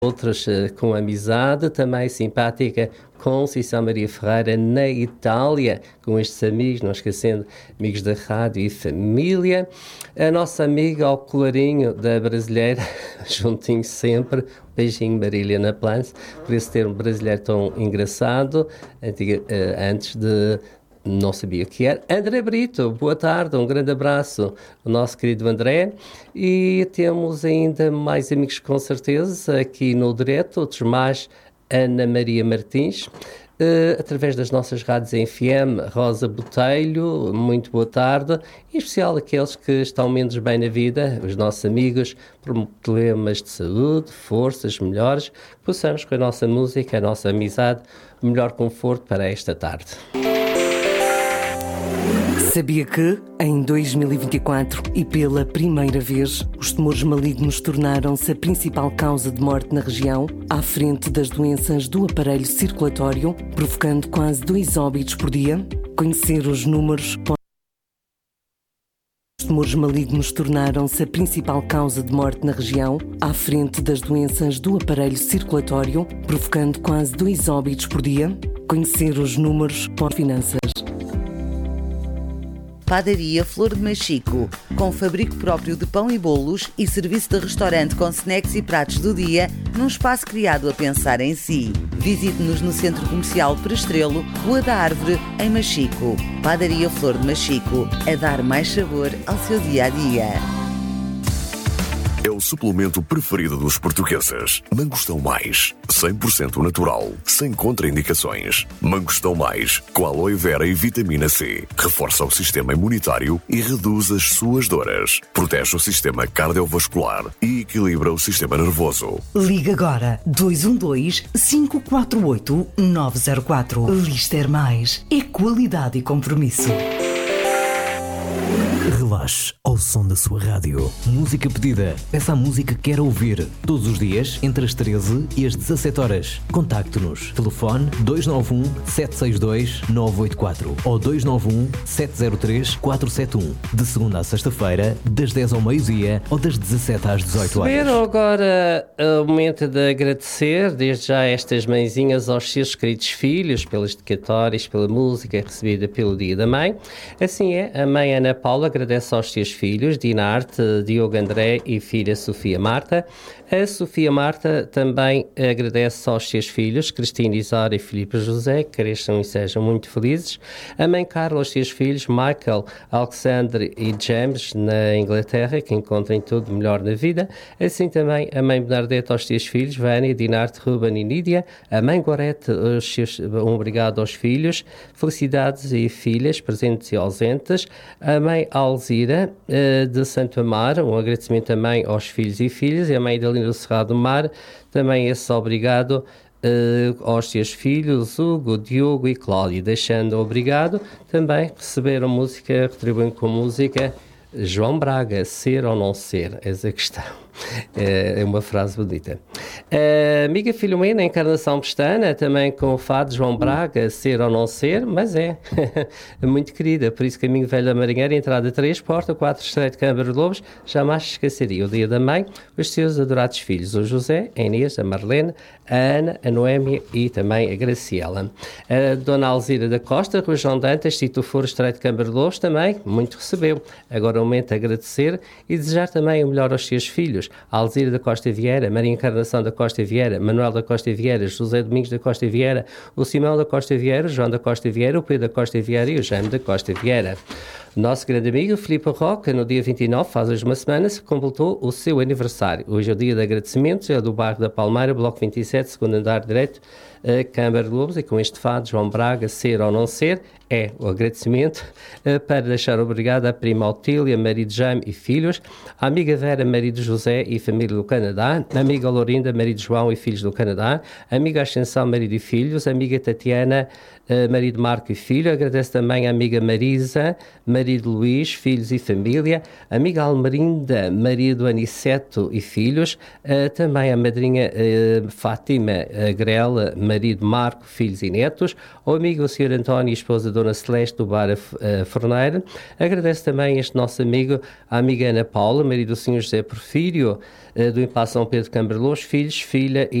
outras com amizade, também simpática Conceição Maria Ferreira na Itália, com estes amigos, não esquecendo, amigos da rádio e família. A nossa amiga ao colarinho da brasileira, juntinho sempre, beijinho Marília na Plance, por esse termo brasileiro tão engraçado, antes de... Não sabia o que era. André Brito, boa tarde, um grande abraço, o nosso querido André. E temos ainda mais amigos com certeza aqui no direto, outros mais, Ana Maria Martins, através das nossas rádios em FM, Rosa Botelho, muito boa tarde, em especial aqueles que estão menos bem na vida, os nossos amigos, por problemas de saúde, forças melhores, que possamos com a nossa música, a nossa amizade, o melhor conforto para esta tarde. Sabia que, em 2024 e pela primeira vez, os tumores malignos tornaram-se a principal causa de morte na região, à frente das doenças do aparelho circulatório, provocando quase 2 óbitos por dia? Conhecer os números... Os tumores malignos tornaram-se a principal causa de morte na região, à frente das doenças do aparelho circulatório, provocando quase 2 óbitos por dia? Conhecer os números por finanças. Padaria Flor de Machico, com fabrico próprio de pão e bolos e serviço de restaurante com snacks e pratos do dia, num espaço criado a pensar em si. Visite-nos no Centro Comercial Prestrelo, Rua da Árvore, em Machico. Padaria Flor de Machico, a dar mais sabor ao seu dia-a-dia. É o suplemento preferido dos portugueses. Mangostão Mais, 100% natural, sem contraindicações. Mangostão Mais, com aloe vera e vitamina C. Reforça o sistema imunitário e reduz as suas dores. Protege o sistema cardiovascular e equilibra o sistema nervoso. Liga agora 212-548-904. Lister Mais. É qualidade e compromisso. Relaxe ao som da sua rádio. Música pedida. Peça a música que quer ouvir. Todos os dias, entre as 13 e as 17 horas. Contacte-nos. Telefone 291-762-984 ou 291-703-471. De segunda a sexta-feira, das 10 ao meio-dia ou das 17 às 18 horas. Receberam agora o momento de agradecer, desde já, estas mãezinhas aos seus queridos filhos, pelas dedicatórias, pela música recebida pelo Dia da Mãe. Assim é, a mãe Ana Paula agradece aos seus filhos, Dinarte, Diogo André e filha Sofia Marta. A Sofia Marta também agradece aos seus filhos, Cristina Isara e Filipe José, que cresçam e sejam muito felizes. A mãe Carla aos seus filhos, Michael, Alexandre e James, na Inglaterra, que encontrem tudo melhor na vida. Assim também a mãe Bernadette aos seus filhos, Vânia, Dinarte, Ruben e Nídia. A mãe Gorete, um obrigado aos filhos, felicidades e filhas, presentes e ausentes. A mãe Alzira, de Santo Amaro, um agradecimento também aos filhos e filhas. E a mãe Dalina do Cerrado do Mar, também esse obrigado aos seus filhos, Hugo, Diogo e Cláudio. Deixando obrigado, também receberam música, retribuem com música, João Braga, ser ou não ser, essa é a questão. É uma frase bonita. Amiga Filomena, Encarnação Pestana, também com o fado João Braga, ser ou não ser, mas é muito querida, por isso Caminho Velho da Marinheira, entrada 3, porta 4, Estreito de Câmara de Lobos, jamais esqueceria o Dia da Mãe, os seus adorados filhos, o José, a Inês, a Marlene, a Ana, a Noémia e também a Graciela. A Dona Alzira da Costa, Rua João Dantas, Tito Foro, Estreito de Câmara de Lobos, também muito recebeu. Agora o momento de agradecer e desejar também o melhor aos seus filhos, Alzira da Costa Vieira, Maria Encarnação da Costa Vieira, Manuel da Costa Vieira, José Domingos da Costa Vieira, o Simão da Costa Vieira, o João da Costa Vieira, o Pedro da Costa Vieira e o Jaime da Costa Vieira. Nosso grande amigo Filipe Roca, no dia 29, faz hoje uma semana, se completou o seu aniversário. Hoje é o dia de agradecimentos, é do bairro da Palmeira, bloco 27, segundo andar direito, Câmara de Lobos, e com este fado, João Braga, ser ou não ser, é o agradecimento para deixar obrigado à prima Otília, marido Jaime e filhos, à amiga Vera, marido José e família do Canadá, a amiga Lorinda, marido João e filhos do Canadá, a amiga Ascensão, marido e filhos, a amiga Tatiana, marido Marco e filho. Agradece também à amiga Marisa, marido marido Luís, filhos e família, amiga Almerinda, marido Aniceto e filhos, também a madrinha Fátima Grela, marido Marco, filhos e netos, o amigo o Sr. António e esposa Dona Celeste do Bar Forneira. Agradece também este nosso amigo, a amiga Ana Paula, marido do Sr. José Porfírio, do Impasse São Pedro Cambrelós, filhos, filha